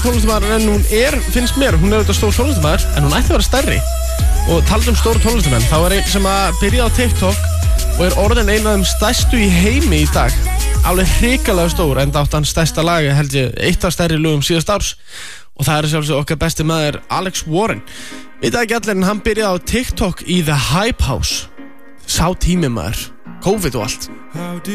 tónlistarmaður en hún finnst mér, hún auðvitað stór tónlistarmaður en hún ætti að vera stærri. Og talað stór tónlistarmenn, þá einn sem að byrja á TikTok og orðin einn af þeim stærstu í heimi í dag. Alveg hrikalega stór, enda átt hann stærsta lag, held ég, eitt af stærri lögum síðast árs. Og það sjálfsög okkar besti maður Alex Warren. Veit ekki allir en hann byrjaði á TikTok í The Hype House. Sá tími maður, COVID og allt.